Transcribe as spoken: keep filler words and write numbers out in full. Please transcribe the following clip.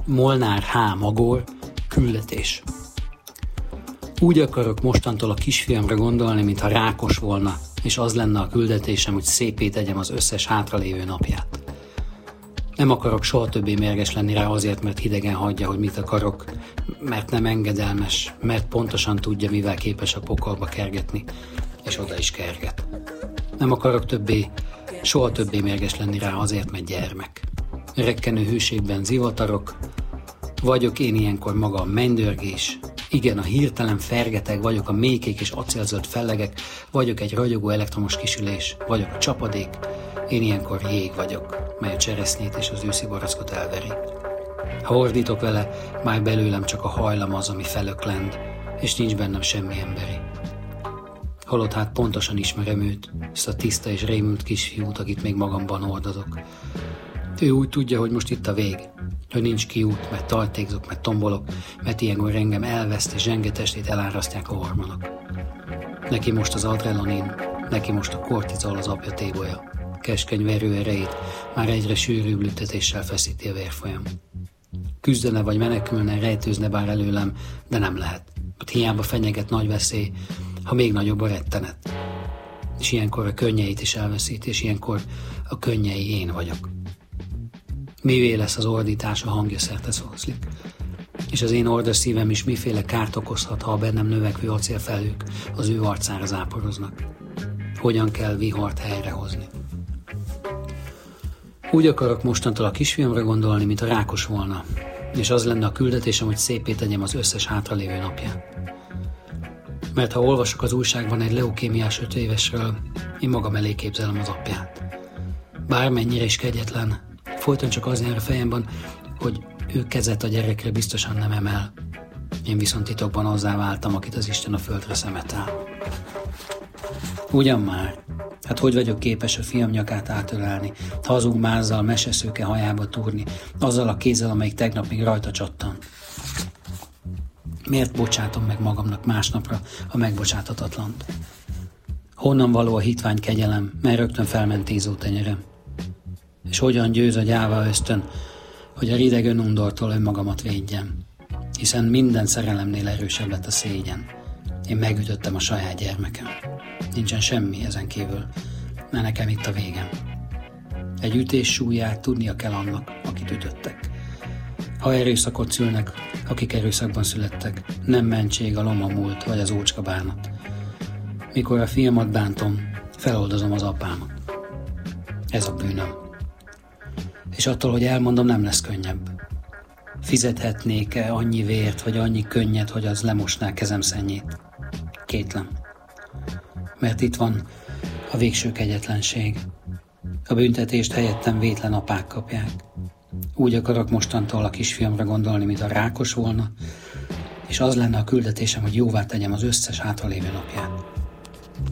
Molnár H. Magor, küldetés. Úgy akarok mostantól a kisfiamra gondolni, mintha rákos volna, és az lenne a küldetésem, hogy szépé tegyem az összes hátralévő napját. Nem akarok soha többé mérges lenni rá azért, mert hidegen hagyja, hogy mit akarok, mert nem engedelmes, mert pontosan tudja, mivel képes a pokolba kergetni, és oda is kerget. Nem akarok többé, soha többé mérges lenni rá azért, mert gyermek. Rekkenő hűségben zivatarok, vagyok én ilyenkor maga a mennydörgés, igen, a hirtelen fergeteg, vagyok a mélykék és acélzöld fellegek, vagyok egy ragyogó elektromos kisülés, vagyok a csapadék, én ilyenkor jég vagyok, mely a cseresznyét és az őszi barackot elveri. Ha ordítok vele, már belőlem csak a hajlam az, ami felöklend, és nincs bennem semmi emberi. Holott hát pontosan ismerem őt, ezt a tiszta és rémült kisfiút, akit még magamban hordozok. Ő úgy tudja, hogy most itt a vég, hogy nincs kiút, mert tajtékzok, mert tombolok, mert ilyenkor engem elveszt és zsenge testét elárasztják a hormonok. Neki most az adrenalin, neki most a kortizol az apja tébolya. Keskeny verő erejét már egyre sűrűbb lüktetéssel feszíti a vérfolyam. Küzdene vagy menekülne, rejtőzne bár előlem, de nem lehet. Ott hiába fenyeget nagy veszély, ha még nagyobb a rettenet. És ilyenkor a könnyeit is elveszít, és ilyenkor a könnyei én vagyok. Mivé lesz az ordítás, a hangja szerte szózlik. És az én ordas szívem is miféle kárt okozhat, ha a bennem növekvő acélfelhők az ő arcára záporoznak. Hogyan kell vihart helyrehozni. Úgy akarok mostantól a kisfiamra gondolni, mint a rákos volna, és az lenne a küldetésem, hogy szépé tegyem az összes hátralévő napját. Mert ha olvasok az újságban egy leukémiás öt évesről, én magam elé képzelem az apját. Bármennyire is kegyetlen, folyton csak az jár a fejemben, hogy ő kezet a gyerekre biztosan nem emel. Én viszont titokban azzá váltam, akit az Isten a földre szemetál. Ugyan már, hát hogy vagyok képes a fiam nyakát átölelni, hazug mázzal meseszőke hajába túrni, azzal a kézzel, amelyik tegnap még rajta csattan. Miért bocsátom meg magamnak másnapra a megbocsáthatatlant? Honnan való a hitvány kegyelem, mert rögtön felment tízó tenyerem? És hogyan győz a gyáva ösztön, hogy a rideg önundortól önmagamat védjem? Hiszen minden szerelemnél erősebb lett a szégyen. Én megütöttem a saját gyermekem. Nincsen semmi ezen kívül, mert nekem itt a végem. Egy ütés súlyát tudnia kell annak, akit ütöttek. Ha erőszakot szülnek, akik erőszakban születtek, nem mentség a loma múlt vagy az ócska bánat. Mikor a fiamat bántom, feloldozom az apámat. Ez a bűnöm. És attól, hogy elmondom, nem lesz könnyebb. Fizethetnék-e annyi vért, vagy annyi könnyet, hogy az lemosná kezem szennyét? Kétlem. Mert itt van a végső kegyetlenség. A büntetést helyettem vétlen apák kapják. Úgy akarok mostantól a kisfiamra gondolni, mint a rákos volna, és az lenne a küldetésem, hogy jóvá tegyem az összes hátralévő napját.